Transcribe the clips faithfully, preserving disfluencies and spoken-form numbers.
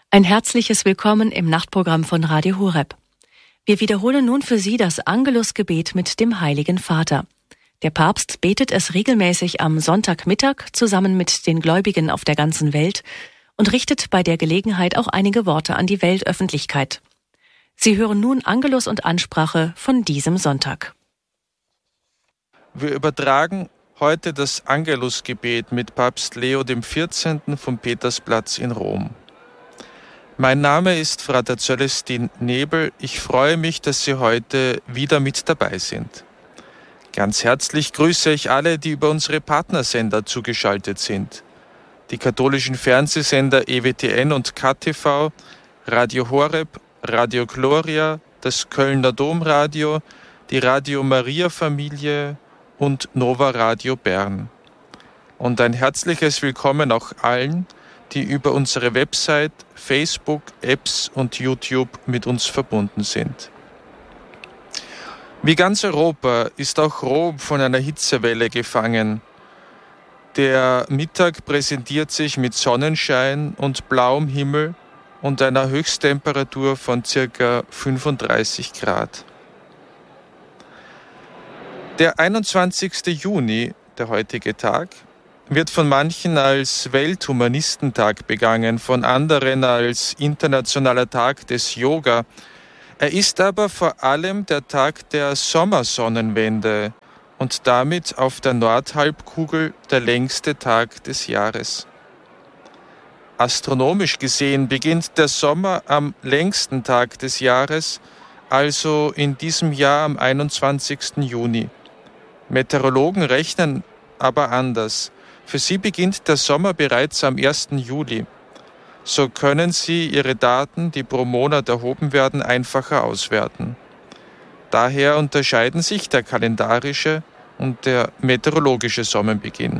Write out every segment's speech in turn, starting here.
Ein herzliches Willkommen im Nachtprogramm von Radio Horeb. Wir wiederholen nun für Sie das Angelusgebet mit dem Heiligen Vater. Der Papst betet es regelmäßig am Sonntagmittag zusammen mit den Gläubigen auf der ganzen Welt und richtet bei der Gelegenheit auch einige Worte an die Weltöffentlichkeit. Sie hören nun Angelus und Ansprache von diesem Sonntag. Wir übertragen heute das Angelusgebet mit Papst Leo der vierzehnte. Vom Petersplatz in Rom. Mein Name ist Frater Celestin Nebel. Ich freue mich, dass Sie heute wieder mit dabei sind. Ganz herzlich grüße ich alle, die über unsere Partnersender zugeschaltet sind. Die katholischen Fernsehsender E W T N und K T V, Radio Horeb, Radio Gloria, das Kölner Domradio, die Radio Maria Familie und Nova Radio Bern. Und ein herzliches Willkommen auch allen, die über unsere Website, Facebook, Apps und YouTube mit uns verbunden sind. Wie ganz Europa ist auch Rom von einer Hitzewelle gefangen. Der Mittag präsentiert sich mit Sonnenschein und blauem Himmel und einer Höchsttemperatur von ca. fünfunddreißig Grad. Der einundzwanzigste Juni, der heutige Tag, wird von manchen als Welthumanistentag begangen, von anderen als Internationaler Tag des Yoga. Er ist aber vor allem der Tag der Sommersonnenwende und damit auf der Nordhalbkugel der längste Tag des Jahres. Astronomisch gesehen beginnt der Sommer am längsten Tag des Jahres, also in diesem Jahr am einundzwanzigsten Juni. Meteorologen rechnen aber anders. Für sie beginnt der Sommer bereits am ersten Juli. So können sie ihre Daten, die pro Monat erhoben werden, einfacher auswerten. Daher unterscheiden sich der kalendarische und der meteorologische Sommerbeginn.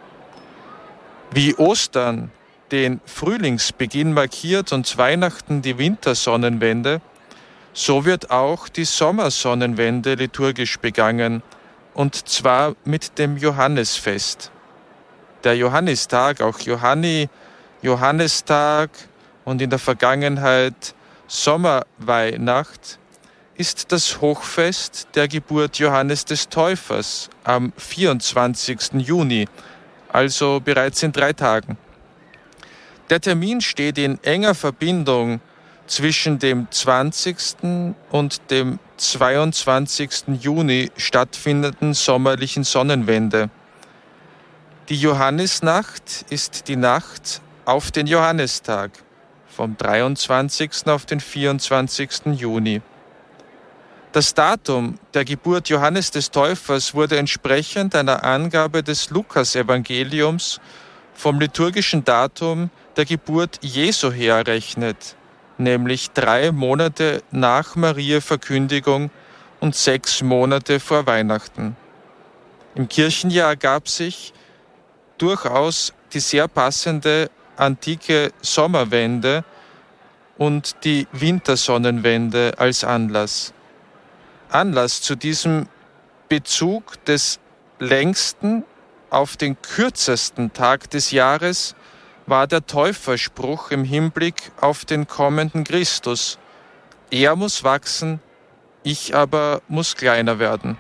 Wie Ostern den Frühlingsbeginn markiert und Weihnachten die Wintersonnenwende, so wird auch die Sommersonnenwende liturgisch begangen, und zwar mit dem Johannesfest. Der Johannistag, auch Johanni, Johannistag und in der Vergangenheit Sommerweihnacht, ist das Hochfest der Geburt Johannes des Täufers am vierundzwanzigsten Juni, also bereits in drei Tagen. Der Termin steht in enger Verbindung zwischen dem zwanzigsten und dem zweiundzwanzigsten Juni stattfindenden sommerlichen Sonnenwende. Die Johannisnacht ist die Nacht auf den Johannistag, vom dreiundzwanzigsten auf den vierundzwanzigsten Juni. Das Datum der Geburt Johannes des Täufers wurde entsprechend einer Angabe des Lukas-Evangeliums vom liturgischen Datum der Geburt Jesu her errechnet, nämlich drei Monate nach Mariä Verkündigung und sechs Monate vor Weihnachten. Im Kirchenjahr ergab sich durchaus die sehr passende antike Sommerwende und die Wintersonnenwende als Anlass. Anlass zu diesem Bezug des längsten auf den kürzesten Tag des Jahres war der Täuferspruch im Hinblick auf den kommenden Christus. Er muss wachsen, ich aber muss kleiner werden.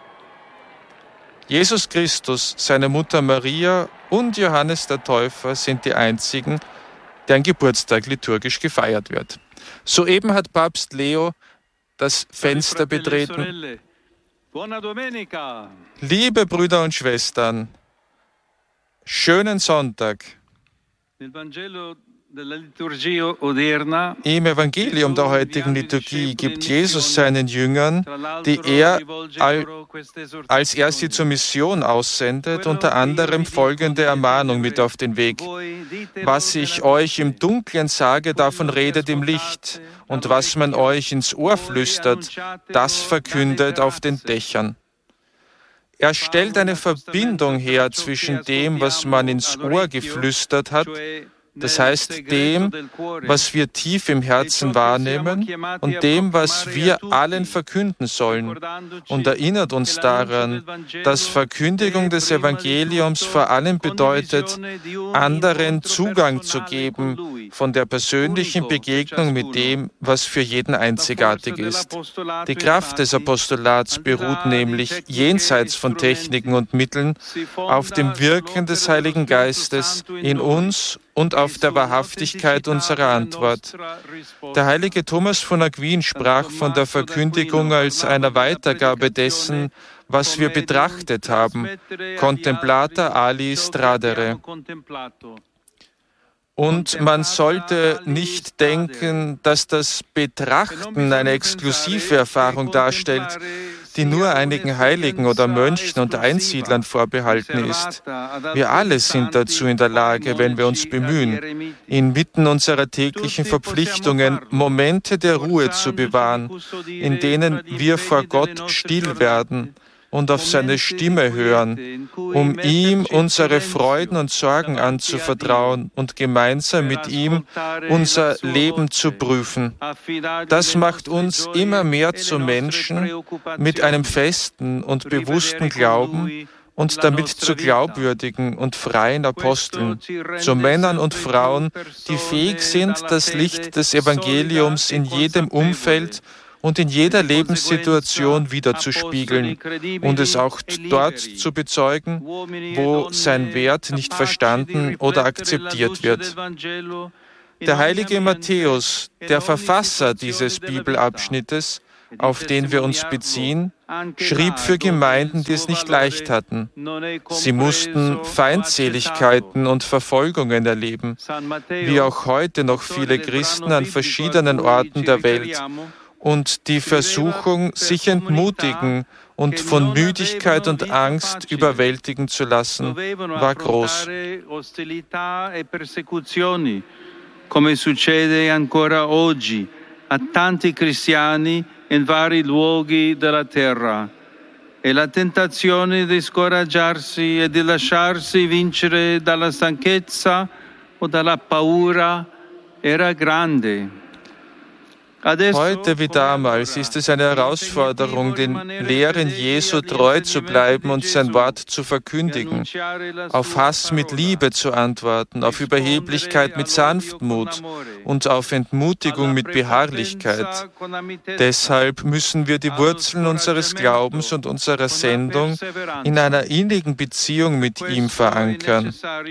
Jesus Christus, seine Mutter Maria und Johannes der Täufer sind die einzigen, deren Geburtstag liturgisch gefeiert wird. Soeben hat Papst Leo das Fenster betreten. Liebe Brüder und Schwestern, schönen Sonntag. Im Evangelium der heutigen Liturgie gibt Jesus seinen Jüngern, die er, als er sie zur Mission aussendet, unter anderem folgende Ermahnung mit auf den Weg. Was ich euch im Dunkeln sage, davon redet im Licht, und was man euch ins Ohr flüstert, das verkündet auf den Dächern. Er stellt eine Verbindung her zwischen dem, was man ins Ohr geflüstert hat, das heißt dem, was wir tief im Herzen wahrnehmen, und dem, was wir allen verkünden sollen, und erinnert uns daran, dass Verkündigung des Evangeliums vor allem bedeutet, anderen Zugang zu geben, von der persönlichen Begegnung mit dem, was für jeden einzigartig ist. Die Kraft des Apostolats beruht nämlich jenseits von Techniken und Mitteln auf dem Wirken des Heiligen Geistes in uns und auf der Wahrhaftigkeit unserer Antwort. Der heilige Thomas von Aquin sprach von der Verkündigung als einer Weitergabe dessen, was wir betrachtet haben, Contemplata alis tradere. Und man sollte nicht denken, dass das Betrachten eine exklusive Erfahrung darstellt, die nur einigen Heiligen oder Mönchen und Einsiedlern vorbehalten ist. Wir alle sind dazu in der Lage, wenn wir uns bemühen, inmitten unserer täglichen Verpflichtungen Momente der Ruhe zu bewahren, in denen wir vor Gott still werden und auf seine Stimme hören, um ihm unsere Freuden und Sorgen anzuvertrauen und gemeinsam mit ihm unser Leben zu prüfen. Das macht uns immer mehr zu Menschen mit einem festen und bewussten Glauben und damit zu glaubwürdigen und freien Aposteln, zu Männern und Frauen, die fähig sind, das Licht des Evangeliums in jedem Umfeld und in jeder Lebenssituation widerzuspiegeln und es auch dort zu bezeugen, wo sein Wert nicht verstanden oder akzeptiert wird. Der heilige Matthäus, der Verfasser dieses Bibelabschnittes, auf den wir uns beziehen, schrieb für Gemeinden, die es nicht leicht hatten. Sie mussten Feindseligkeiten und Verfolgungen erleben, wie auch heute noch viele Christen an verschiedenen Orten der Welt. Und die Versuchung, sich entmutigen und von Müdigkeit und Angst überwältigen zu lassen, war groß. Come succede ancora oggi a tanti cristiani in vari luoghi della terra. E la tentazione di scoraggiarsi e di lasciarsi vincere dalla stanchezza o dalla paura era grande. Heute wie damals ist es eine Herausforderung, den Lehren Jesu treu zu bleiben und sein Wort zu verkündigen, auf Hass mit Liebe zu antworten, auf Überheblichkeit mit Sanftmut und auf Entmutigung mit Beharrlichkeit. Deshalb müssen wir die Wurzeln unseres Glaubens und unserer Sendung in einer innigen Beziehung mit ihm verankern.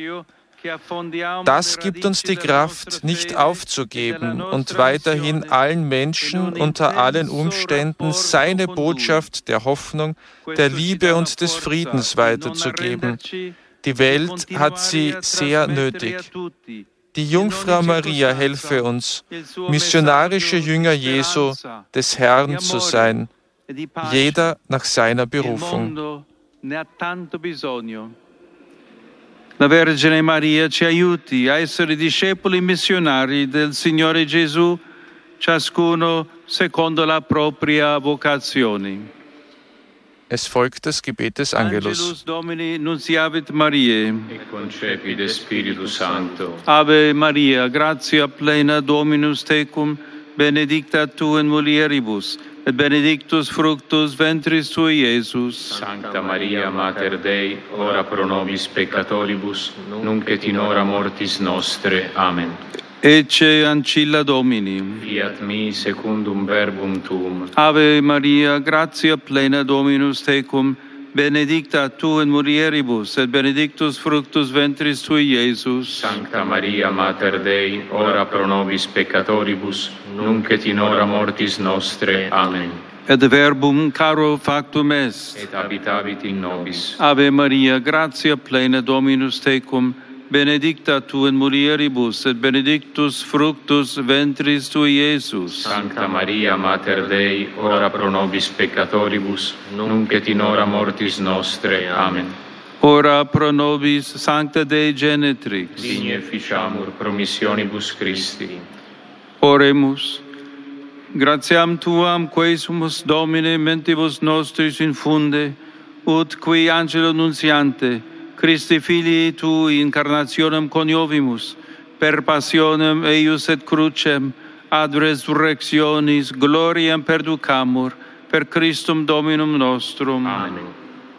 Das gibt uns die Kraft, nicht aufzugeben und weiterhin allen Menschen unter allen Umständen seine Botschaft der Hoffnung, der Liebe und des Friedens weiterzugeben. Die Welt hat sie sehr nötig. Die Jungfrau Maria helfe uns, missionarische Jünger Jesu, des Herrn zu sein, jeder nach seiner Berufung. La Vergine Maria ci aiuti a essere discepoli missionari del Signore Gesù, ciascuno secondo la propria vocazione. Es folgt das Gebet des Angelus. Angelus Domini nunciavit Mariae. E concepit Spiritus Sancto. Ave Maria, gratia plena Dominus tecum, benedicta tu in mulieribus, et benedictus fructus ventris tui, Iesus. Sancta Maria, Mater Dei, ora pro nobis peccatoribus, nunc et in hora mortis nostre. Amen. Ecce ancilla Domini. Fiat mi secundum verbum tuum. Ave Maria, gratia plena Dominus tecum, benedicta tu in mulieribus, et benedictus fructus ventris tui, Iesus. Sancta Maria, Mater Dei, ora pro nobis peccatoribus, nunc et in hora mortis nostre. Amen. Et verbum caro factum est. Et habitavit in nobis. Ave Maria, gratia plena Dominus tecum, benedicta tu in mulieribus, et benedictus fructus ventris tui, Iesus. Sancta Maria, Mater Dei, ora pro nobis peccatoribus, nunc et in hora mortis nostre. Amen. Ora pro nobis, Sancta Dei Genetrix. Digne ficiamur promissionibus Christi. Oremus. Gratiam tuam, quae sumus Domine mentibus nostris infunde, ut qui angelo nuntiante, Christi filii tui incarnationem coniovimus, per passionem eius et crucem, ad resurrectionis gloriam perducamur, per Christum Dominum nostrum. Amen.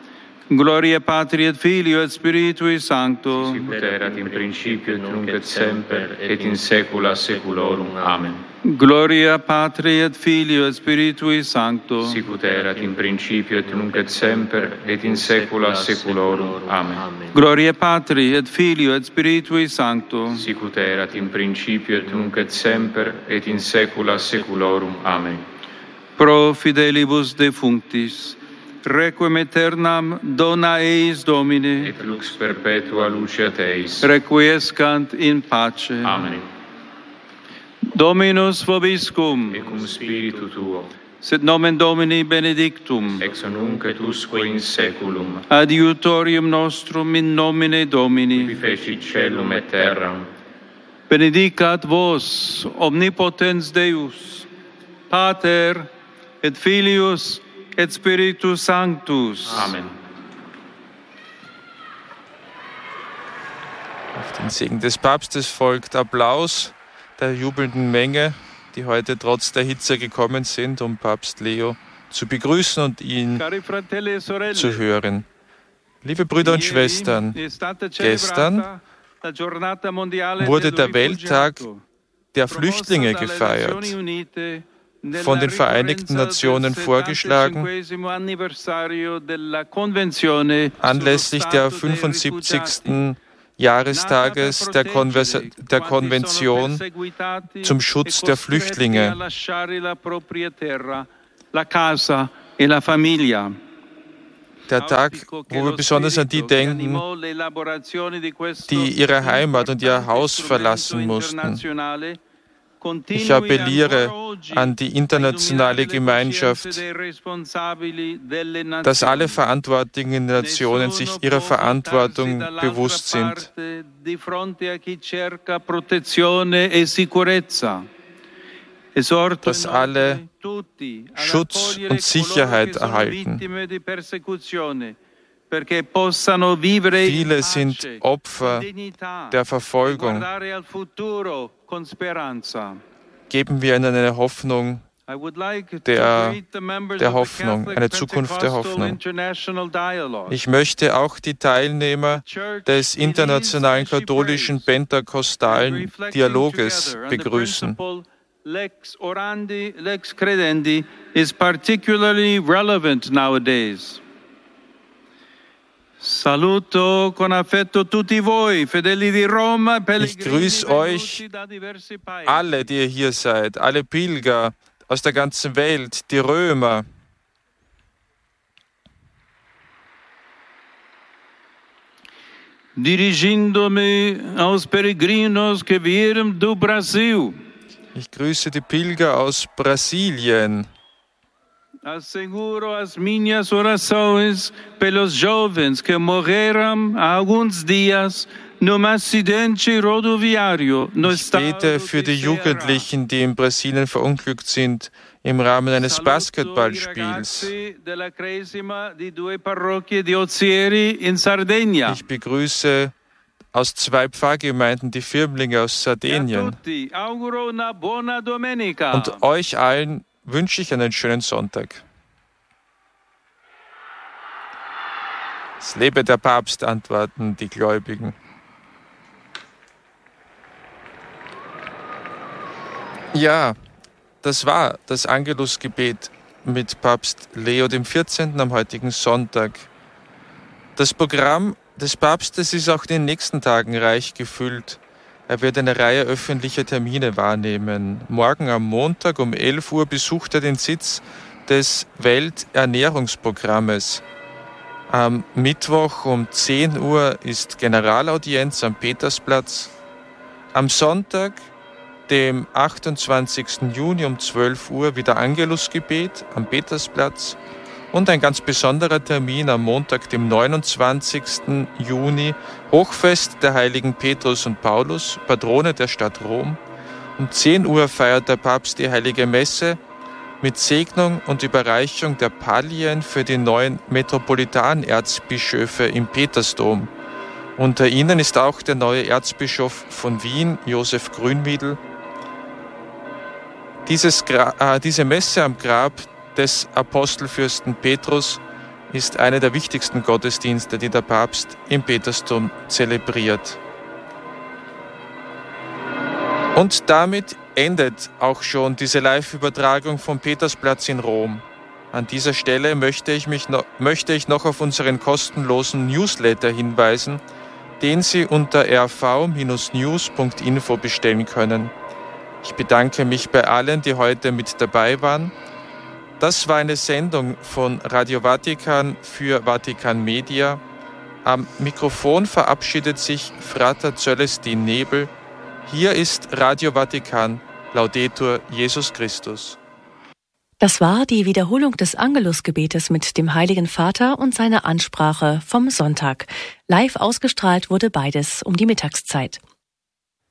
Gloria Patri et Filio et Spiritui Sancto. Sicut erat in principio et nunc et semper et in saecula saeculorum. Amen. Gloria Patri et Filio et Spiritui Sancto. Sicut erat in principio et nunc et semper et in saecula saeculorum. Amen. Gloria Patri et Filio et Spiritui Sancto. Sicut erat in principio et nunc et semper et in saecula saeculorum. Amen. Pro fidelibus defunctis, requiem aeternam dona eis Domine, Et lux perpetua luceat eis. requiescant in pace. Amen. Dominus vobiscum, Et cum spiritu tuo, sit nomen Domini benedictum, ex nunc et usque in saeculum, adiutorium nostrum in nomine qui Domini. fecit caelum et terram, Benedicat vos, omnipotens Deus, Pater et Filius et Spiritus Sanctus. Amen. Auf den Segen des Papstes folgt Applaus der jubelnden Menge, die heute trotz der Hitze gekommen sind, um Papst Leo zu begrüßen und ihn Cari fratelli e sorelle, zu hören. Liebe Brüder und Schwestern, gestern wurde der Welttag der Flüchtlinge gefeiert, von den Vereinigten Nationen vorgeschlagen, anlässlich der fünfundsiebzigsten Jahrestages der, Konvers- der Konvention zum Schutz der Flüchtlinge. Der Tag, wo wir besonders an die denken, die ihre Heimat und ihr Haus verlassen mussten. Ich appelliere an die internationale Gemeinschaft, dass alle verantwortlichen Nationen sich ihrer Verantwortung bewusst sind. Dass alle Schutz und Sicherheit erhalten. Viele sind Opfer der Verfolgung. Geben wir ihnen eine Hoffnung der, der Hoffnung, eine Zukunft der Hoffnung. Ich möchte auch die Teilnehmer des internationalen katholischen pentakostalen Dialoges begrüßen. Lex orandi, lex credendi is particularly relevant nowadays. Saluto con affetto tutti voi, fedeli di Roma, Ich grüße euch alle, die ihr hier seid, alle Pilger aus der ganzen Welt, die Römer. Dirigindo-me aos peregrinos que vieram do Brasil. Ich grüße die Pilger aus Brasilien. Asseguro as minhas orações pelos jovens que morreram há alguns dias num acidente rodoviário no Ich bete estado für de die Ceará. Jugendlichen, die in Brasilien verunglückt sind, im Rahmen eines Saluto i Basketballspiels. ragazzi della Cresima di due parrocchie di Ozieri in Sardegna. Ich begrüße aus zwei Pfarrgemeinden die Firmlinge aus E a Sardinien. tutti auguro una buona domenica. Und euch allen wünsche ich einen schönen Sonntag. Es lebe der Papst, antworten die Gläubigen. Ja, das war das Angelusgebet mit Papst Leo dem vierzehnten am heutigen Sonntag. Das Programm des Papstes ist auch in den nächsten Tagen reich gefüllt. Er wird eine Reihe öffentlicher Termine wahrnehmen. Morgen am Montag um elf Uhr besucht er den Sitz des Welternährungsprogrammes. Am Mittwoch um zehn Uhr ist Generalaudienz am Petersplatz. Am Sonntag, dem achtundzwanzigsten Juni um zwölf Uhr, wieder Angelusgebet am Petersplatz. Und ein ganz besonderer Termin am Montag, dem neunundzwanzigsten Juni, Hochfest der Heiligen Petrus und Paulus, Patrone der Stadt Rom. Um zehn Uhr feiert der Papst die Heilige Messe mit Segnung und Überreichung der Pallien für die neuen Metropolitanerzbischöfe im Petersdom. Unter ihnen ist auch der neue Erzbischof von Wien, Josef Grünwiedel. Dieses Gra- äh, diese Messe am Grab des Apostelfürsten Petrus ist einer der wichtigsten Gottesdienste, die der Papst im Petersdom zelebriert. Und damit endet auch schon diese Live-Übertragung vom Petersplatz in Rom. An dieser Stelle möchte ich, mich noch, möchte ich noch auf unseren kostenlosen Newsletter hinweisen, den Sie unter r v Bindestrich news Punkt info bestellen können. Ich bedanke mich bei allen, die heute mit dabei waren. Das war eine Sendung von Radio Vatikan für Vatikan Media. Am Mikrofon verabschiedet sich Frater Zölestin Nebel. Hier ist Radio Vatikan. Laudetur Jesus Christus. Das war die Wiederholung des Angelusgebetes mit dem Heiligen Vater und seiner Ansprache vom Sonntag. Live ausgestrahlt wurde beides um die Mittagszeit.